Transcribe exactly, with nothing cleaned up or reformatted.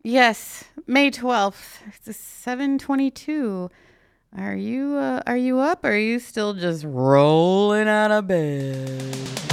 Yes, May twelfth. It's seven twenty-two. Are you uh, are you up or are you still just rolling out of bed?